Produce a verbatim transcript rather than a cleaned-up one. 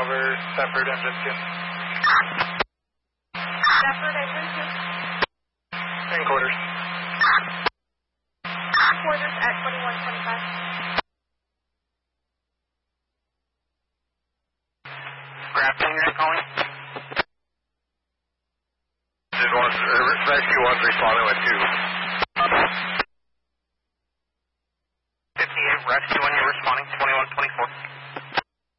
over Stafford engine two. Stafford engine two. In quarters. Quarters at twenty-one twenty-five. Grafton, you're calling? Did one, rescue one's responding with two.